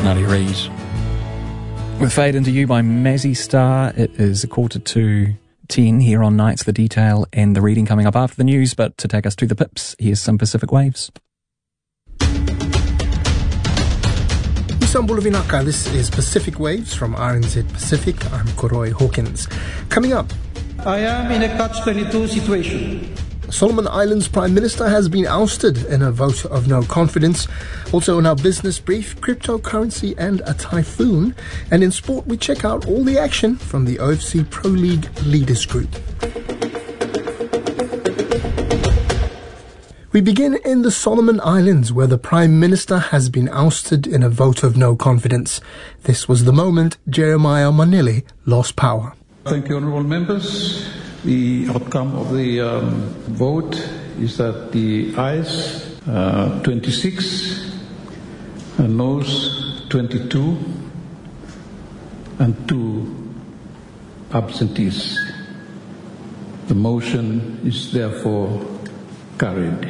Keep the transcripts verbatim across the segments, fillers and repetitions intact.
Nadia Reid. With Fade Into You by Mazzy Star, it is a quarter to ten here on Nights. The detail and the reading coming up after the news, but to take us to the pips, here's some Pacific Waves. Istanbul Vinaka, this is Pacific Waves from R N Z Pacific. I'm Koroi Hawkins. Coming up, I am in a catch twenty-two situation. Solomon Islands Prime Minister has been ousted in a vote of no confidence. Also in our business brief, cryptocurrency and a typhoon. And in sport, we check out all the action from the O F C Pro League Leaders Group. We begin in the Solomon Islands, where the Prime Minister has been ousted in a vote of no confidence. This was the moment Jeremiah Manili lost power. Thank you, honourable members. The outcome of the um, vote is that the ayes, uh, twenty-six, and noes, twenty-two, and two absentees. The motion is therefore carried.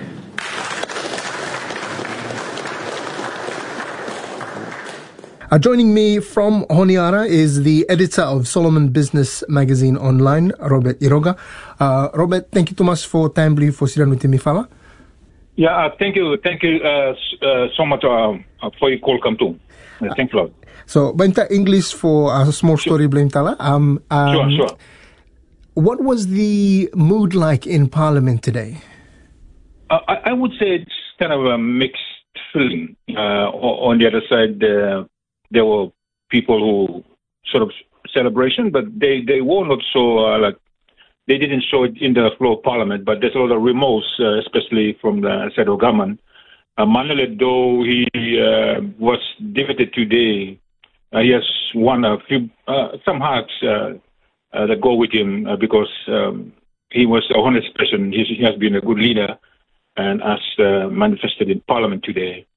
Uh, joining me from Honiara is the editor of Solomon Business Magazine Online, Robert Iroga. Uh, Robert, thank you too much for time for Siran Utimifala. Yeah, uh, thank you. Thank you uh, uh, so much uh, for your call come to. Uh, thanks a lot. So, Benta English for a small story, blame Tala. Um, um, sure, sure. What was the mood like in Parliament today? Uh, I, I would say it's kind of a mixed feeling. Uh, on the other side, uh, there were people who sort of celebration, but they, they were not so, uh, like, they didn't show it in the floor of Parliament, but there's a lot of remorse, uh, especially from the federal government. Uh, Manile, though he uh, was defeated today, uh, he has won a few, uh, some hearts uh, uh, that go with him uh, because um, he was a honest person. He, he has been a good leader and as uh, manifested in Parliament today.